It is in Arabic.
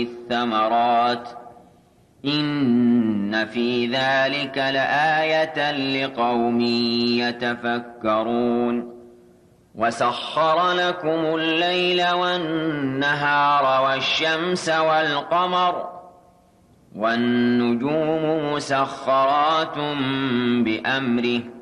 الثمرات إن في ذلك لآية لقوم يتفكرون وسخر لكم الليل والنهار والشمس والقمر والنجوم مسخرات بأمره